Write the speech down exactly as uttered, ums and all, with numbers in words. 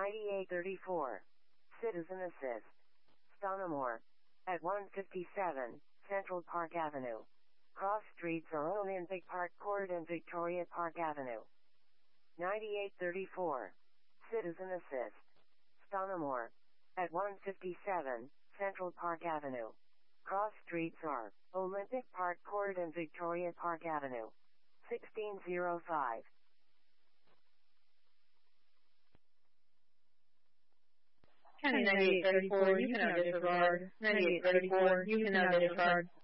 ninety-eight thirty-four. Citizen Assist. Stonamore. At one fifty-seven, Central Park Avenue. Cross streets are Olympic Park Court and Victoria Park Avenue. ninety-eight thirty-four. Citizen Assist. Stonamore. At one fifty-seven, Central Park Avenue. Cross streets are Olympic Park Court and Victoria Park Avenue. sixteen oh five. County ninety-eight thirty-four, you can now disregard. ninety-eight thirty-four, you can now disregard.